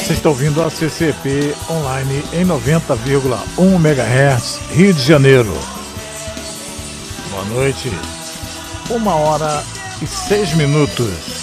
Você está ouvindo a CCP online em 90,1 MHz, Rio de Janeiro. Boa noite. 1h06.